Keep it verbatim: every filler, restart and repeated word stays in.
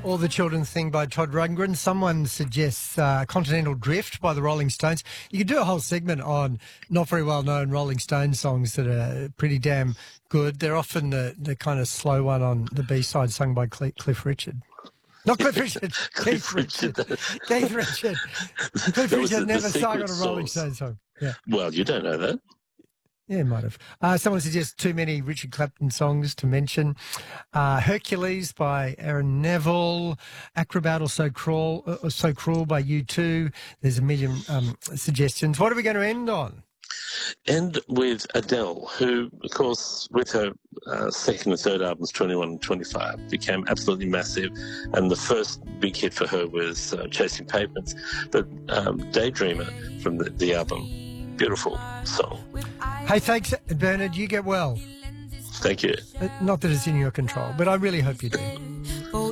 All the Children Sing by Todd Rundgren. Someone suggests uh, Continental Drift by the Rolling Stones. You could do a whole segment on not very well-known Rolling Stones songs that are pretty damn good. They're often the, the kind of slow one on the B-side sung by Cle- Cliff Richard. Not Cliff Richard, Keith Richard. Keith Richard. Cliff Richard never sung on a Rolling Stones song. Yeah. Well, you don't know that. Yeah, might have. Uh, someone suggests too many Richard Clapton songs to mention. Uh, Hercules by Aaron Neville. Acrobat or So Cruel, uh, So Cruel by U two. There's a million um, suggestions. What are we going to end on? End with Adele, who, of course, with her uh, second and third albums, twenty-one and twenty-five, became absolutely massive. And the first big hit for her was uh, Chasing Pavements. But um, Daydreamer from the, the album, beautiful song. Hey, thanks, Bernard. You get well. Thank you. Uh, not that it's in your control, but I really hope you do.